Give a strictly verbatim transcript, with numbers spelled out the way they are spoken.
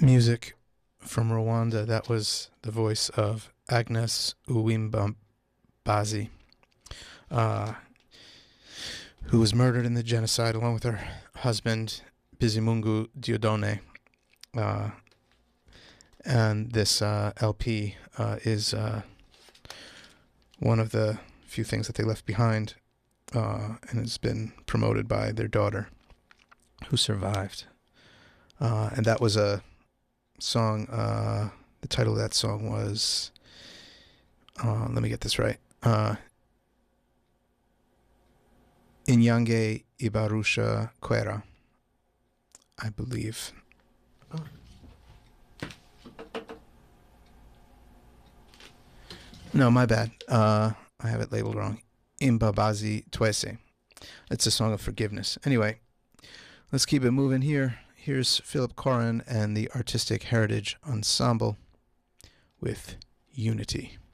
Music from Rwanda. That was the voice of Agnes Uwimbabazi, uh, who was murdered in the genocide along with her husband, Bizimungu Diodone. Uh, and this uh, L P uh, is uh, one of the few things that they left behind, uh, and has been promoted by their daughter, who survived. Uh, and that was a song, uh, the title of that song was, uh, let me get this right, uh, Inyange Ibarusha Kwera, I believe. Oh. No, my bad. Uh, I have it labeled wrong. Imbabazi Twese. It's a song of forgiveness. Anyway, let's keep it moving here. Here's Philip Corin and the Artistic Heritage Ensemble with Unity.